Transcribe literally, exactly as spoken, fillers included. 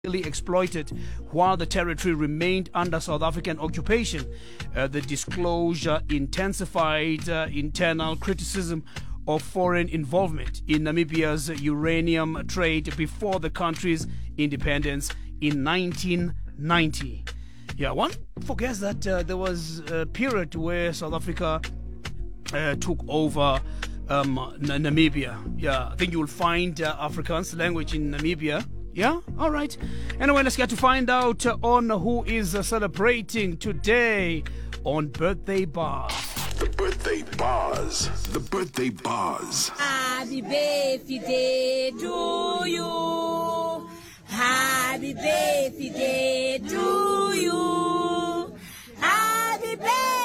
exploited while the territory remained under South African occupation. Uh, the disclosure intensified uh, internal criticism of foreign involvement in Namibia's uranium trade before the country's independence in nineteen ninety. Yeah, one forgets that uh, there was a period where South Africa uh, took over um, N- Namibia. Yeah, I think you will find uh, Afrikaans language in Namibia. Yeah, all right. Anyway, let's get to find out uh, on who is uh, celebrating today on Birthday Bars. The birthday bars. The birthday bars. Happy birthday to you. Happy birthday to you.